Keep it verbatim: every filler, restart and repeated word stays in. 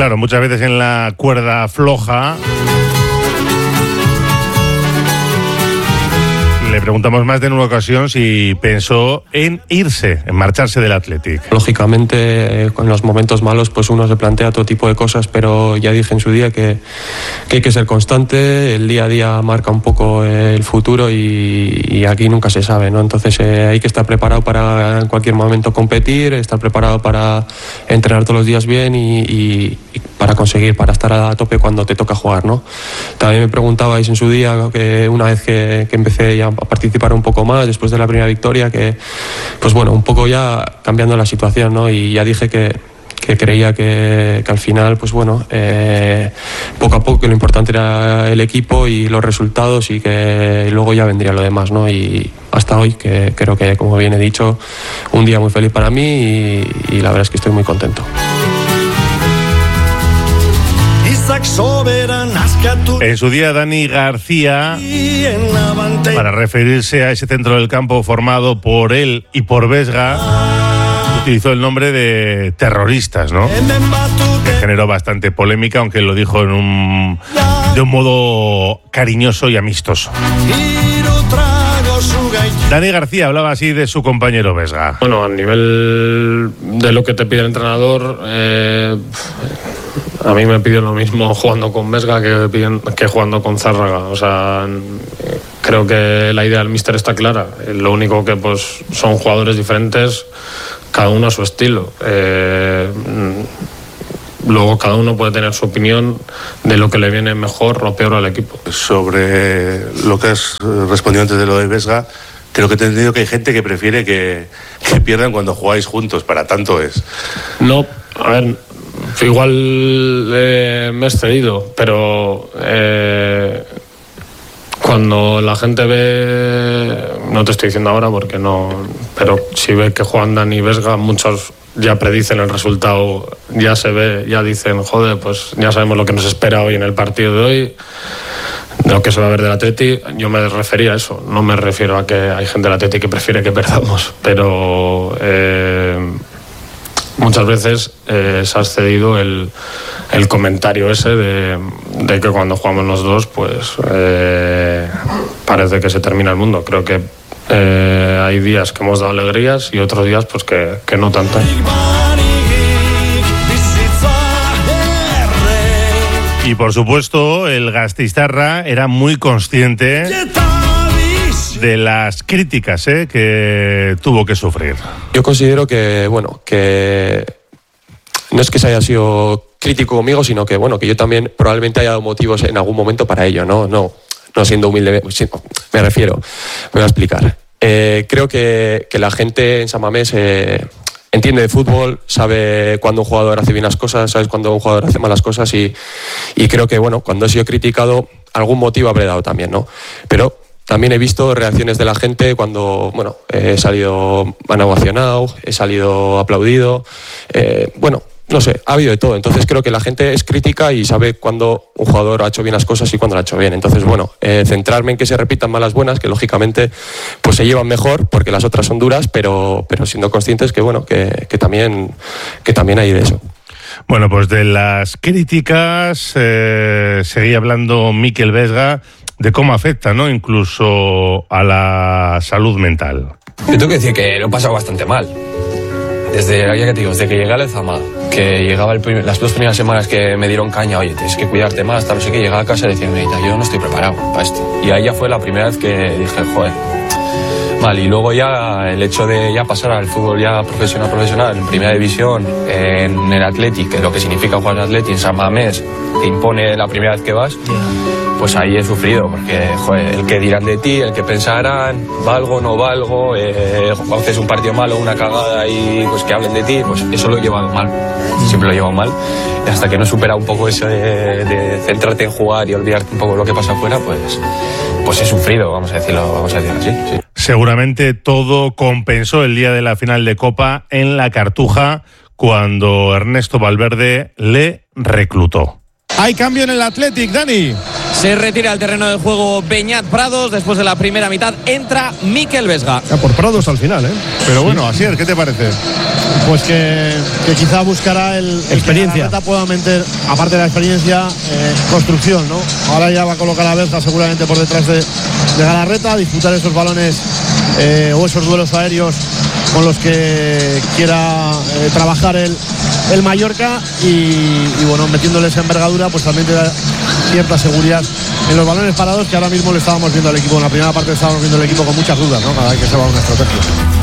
Claro, muchas veces en la cuerda floja le preguntamos más de una ocasión si pensó en irse, en marcharse del Athletic. Lógicamente, en los momentos malos, pues uno se plantea todo tipo de cosas, pero ya dije en su día que, que hay que ser constante, el día a día marca un poco el futuro y, y aquí nunca se sabe, ¿no? Entonces eh, hay que estar preparado para en cualquier momento competir, estar preparado para entrenar todos los días bien y, y, y para conseguir, para estar a tope cuando te toca jugar, ¿no? También me preguntabais en su día, que una vez que, que empecé ya a participar un poco más después de la primera victoria, que pues bueno, un poco ya cambiando la situación, ¿no? Y ya dije que, que creía que, que al final, pues bueno, eh, poco a poco lo importante era el equipo y los resultados y que luego ya vendría lo demás, ¿no? Y hasta hoy, que creo que, como bien he dicho, un día muy feliz para mí y, y la verdad es que estoy muy contento. En su día, Dani García, para referirse a ese centro del campo formado por él y por Vesga, utilizó el nombre de terroristas, ¿no? Que generó bastante polémica, aunque lo dijo en un, de un modo cariñoso y amistoso. Dani García hablaba así de su compañero Vesga. Bueno, a nivel de lo que te pide el entrenador, eh, a mí me piden lo mismo jugando con Vesga que, piden, que jugando con Zárraga. O sea, creo que la idea del míster está clara. Lo único que pues son jugadores diferentes, cada uno a su estilo. Eh, luego cada uno puede tener su opinión de lo que le viene mejor o peor al equipo. Sobre lo que has respondido antes de lo de Vesga, creo que he entendido que hay gente que prefiere que, que pierdan cuando jugáis juntos, para tanto es. No, a ver, igual eh, me he excedido, pero eh, cuando la gente ve, no te estoy diciendo ahora porque no, pero si ve que juegan Dani y Vesga, muchos ya predicen el resultado, ya se ve, ya dicen, joder, pues ya sabemos lo que nos espera hoy en el partido de hoy, lo que se va a ver del Atleti. Yo me refería a eso, no me refiero a que hay gente del Atleti que prefiere que perdamos, pero eh, muchas veces eh, se ha excedido el, el comentario ese de, de que cuando jugamos los dos, pues eh, parece que se termina el mundo. Creo que eh, hay días que hemos dado alegrías y otros días pues que, que no tanto. Y por supuesto, el gasteiztarra era muy consciente de las críticas ¿eh? que tuvo que sufrir. Yo considero que, bueno, que no es que se haya sido crítico conmigo, sino que, bueno, que yo también probablemente haya dado motivos en algún momento para ello, ¿no? No, no siendo humilde, me refiero, me voy a explicar. Eh, creo que, que la gente en San Mamés eh, entiende de fútbol, sabe cuando un jugador hace bien las cosas, sabe cuando un jugador hace malas cosas y, y creo que, bueno, cuando he sido criticado, algún motivo habré dado también, ¿no? Pero también he visto reacciones de la gente cuando, bueno, he salido han ovacionado, he salido aplaudido, eh, bueno, no sé, ha habido de todo. Entonces creo que la gente es crítica y sabe cuando un jugador ha hecho bien las cosas y cuando lo ha hecho bien. Entonces, bueno, eh, centrarme en que se repitan malas buenas, que lógicamente pues se llevan mejor porque las otras son duras, pero, pero siendo conscientes que, bueno, que, que, también, que también hay de eso. Bueno, pues de las críticas eh, seguía hablando Mikel Vesga de cómo afecta, ¿no? Incluso a la salud mental. Yo tengo que decir que lo he pasado bastante mal. Desde, ya que te digo, desde que llegué a Lezama, que llegaba el primer, las dos primeras semanas que me dieron caña, oye, tienes que cuidarte más, tal, no sé qué, llegaba a casa y decía, yo no estoy preparado para esto. Y ahí ya fue la primera vez que dije, joder, mal. Y luego ya el hecho de ya pasar al fútbol ya profesional, profesional, en primera división, en el Athletic, que es lo que significa jugar en Athletic, en San Mamés, te impone la primera vez que vas, pues ahí he sufrido, porque, joder, el que dirán de ti, el que pensarán, valgo, no valgo, eh, haces un partido malo, una cagada y pues que hablen de ti, pues eso lo he llevado mal, siempre lo he llevado mal. Y hasta que no supera un poco eso de, de centrarte en jugar y olvidarte un poco lo que pasa afuera, pues, pues he sufrido, vamos a decirlo, vamos a decirlo así. Sí. Seguramente todo compensó el día de la final de Copa en la Cartuja, cuando Ernesto Valverde le reclutó. Hay cambio en el Athletic, Dani. Se retira al terreno de juego Beñat Prados. Después de la primera mitad entra Mikel Vesga. Ya por Prados al final, ¿eh? Pero bueno, Asier, ¿qué te parece? pues que, que quizá buscará el, el experiencia. Que pueda meter, aparte de la experiencia, eh, construcción, ¿no? Ahora ya va a colocar a Berza seguramente por detrás de, de Galarreta, disputar esos balones eh, o esos duelos aéreos con los que quiera eh, trabajar el, el Mallorca y, y bueno, metiéndoles envergadura, pues también te da cierta seguridad en los balones parados, que ahora mismo le estábamos viendo al equipo. En la primera parte estábamos viendo el equipo con muchas dudas, ¿no? Cada vez que se va una estrategia.